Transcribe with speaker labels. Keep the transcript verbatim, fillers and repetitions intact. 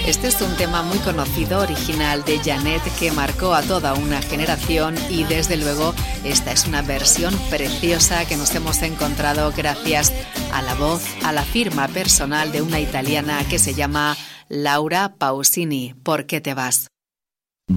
Speaker 1: Este es un tema muy conocido, original de Janet, que marcó a toda una generación y desde luego esta es una versión preciosa que nos hemos encontrado gracias a la voz, a la firma personal de una italiana que se llama Laura Pausini. ¿Por qué te vas?